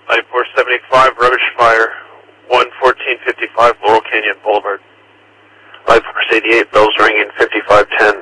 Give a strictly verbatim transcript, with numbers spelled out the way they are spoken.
nine four seven five, rubbish fire, one fourteen fifty-five, Laurel Canyon Boulevard. five four eighty-eight, bells ringing, fifty-five ten.